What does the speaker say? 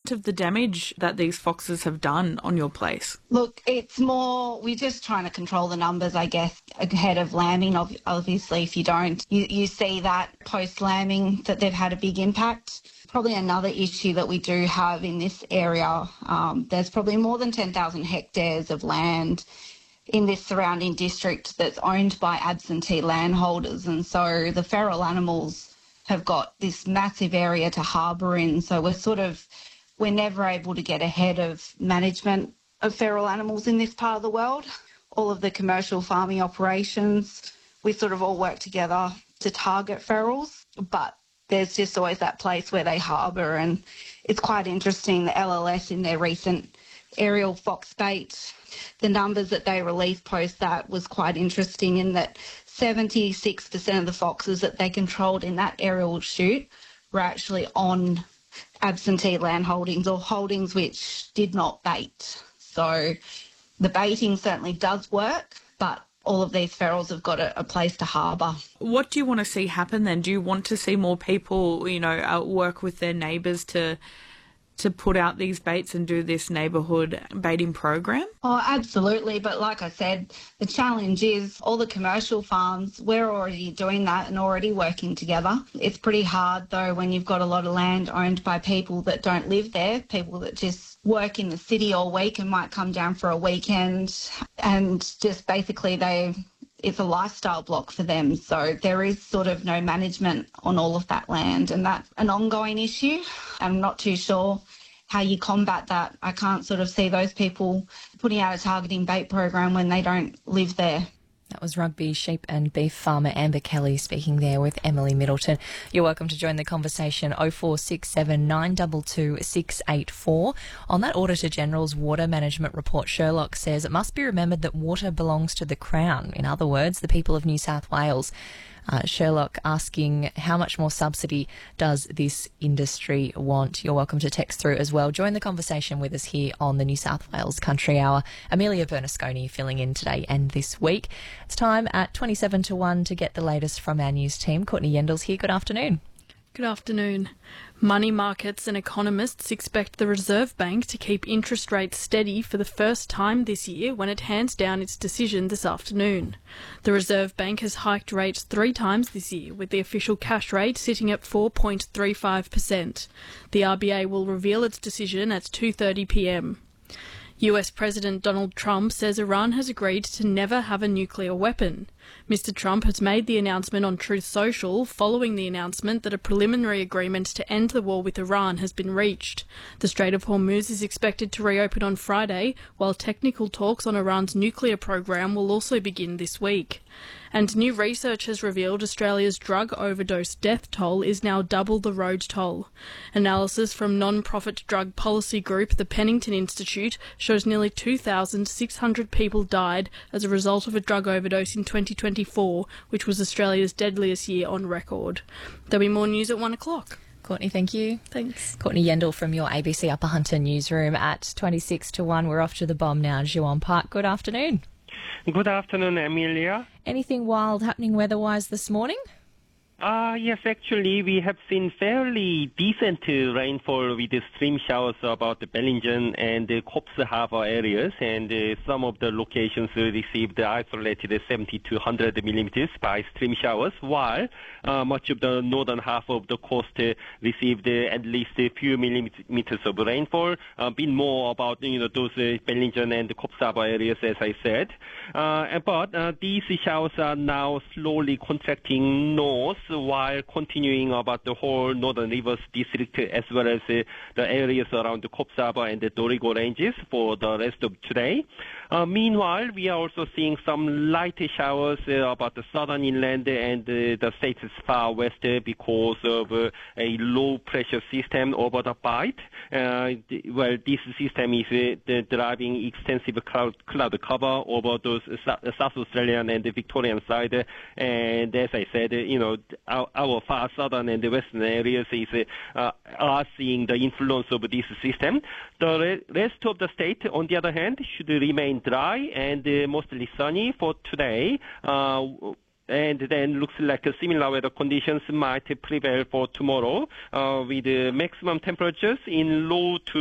extent of the damage that these foxes have done on your place? Look, it's more, we're just trying to control the numbers, I guess, ahead of lambing. Obviously, if you don't, you see that post-lambing that they've had a big impact. Probably another issue that we do have in this area, there's probably more than 10,000 hectares of land in this surrounding district that's owned by absentee landholders. And so the feral animals have got this massive area to harbour in. So we're never able to get ahead of management of feral animals in this part of the world. All of the commercial farming operations, we sort of all work together to target ferals, but there's just always that place where they harbour. And it's quite interesting, the LLS in their recent aerial fox bait, the numbers that they released post that was quite interesting in that 76% of the foxes that they controlled in that aerial shoot were actually on absentee land holdings or holdings which did not bait. So the baiting certainly does work, but all of these ferals have got a place to harbour. What do you want to see happen then? Do you want to see more people, work with their neighbours to put out these baits and do this neighbourhood baiting program? Oh, absolutely. But like I said, the challenge is all the commercial farms, we're already doing that and already working together. It's pretty hard, though, when you've got a lot of land owned by people that don't live there, people that just work in the city all week and might come down for a weekend, and just basically it's a lifestyle block for them. So there is sort of no management on all of that land, and that's an ongoing issue. I'm not too sure how you combat that. I can't sort of see those people putting out a targeting bait program when they don't live there. That was Rugby sheep and beef farmer Amber Kelly speaking there with Emily Middleton. You're welcome to join the conversation 0467 922 684. On that Auditor General's Water Management Report, Sherlock says it must be remembered that water belongs to the Crown. In other words, the people of New South Wales. Sherlock asking how much more subsidy does this industry want? You're welcome to text through as well. Join the conversation with us here on the New South Wales Country Hour. Amelia Bernasconi filling in today and this week. It's time at 27 to 1 to get the latest from our news team. Courtney Yendel's here. Good afternoon. Good afternoon. Money markets and economists expect the Reserve Bank to keep interest rates steady for the first time this year when it hands down its decision this afternoon. The Reserve Bank has hiked rates 3 times this year, with the official cash rate sitting at 4.35%. The RBA will reveal its decision at 2:30 p.m. US President Donald Trump says Iran has agreed to never have a nuclear weapon. Mr. Trump has made the announcement on Truth Social following the announcement that a preliminary agreement to end the war with Iran has been reached. The Strait of Hormuz is expected to reopen on Friday, while technical talks on Iran's nuclear program will also begin this week. And new research has revealed Australia's drug overdose death toll is now double the road toll. Analysis from non-profit drug policy group the Pennington Institute shows nearly 2,600 people died as a result of a drug overdose in 2024, which was Australia's deadliest year on record. There'll be more news at 1 o'clock. Courtney, thank you. Thanks. Courtney Yendel from your ABC Upper Hunter newsroom at 26 to 1. We're off to the bomb now. Juan Park, good afternoon. Good afternoon, Amelia. Anything wild happening weather-wise this morning? Yes, actually, we have seen fairly decent rainfall with the stream showers about the Bellingen and the Cops Harbour areas, and some of the locations received isolated 70 to 100 millimeters by stream showers, while much of the northern half of the coast received at least a few millimeters of rainfall. A bit more about those Bellingen and the Cops Harbour areas, as I said. But these showers are now slowly contracting north, while continuing about the whole Northern Rivers district as well as the areas around the Cops Harbour and the Dorrigo ranges for the rest of today. Meanwhile, we are also seeing some light showers about the southern inland and the state's far west because of a low pressure system over the Bight. This system is driving extensive cloud cover over those South Australian and the Victorian side. And as I said, our far southern and the western areas are seeing the influence of this system. The rest of the state, on the other hand, should remain dry and mostly sunny for today. And then looks like similar weather conditions might prevail for tomorrow with maximum temperatures in low to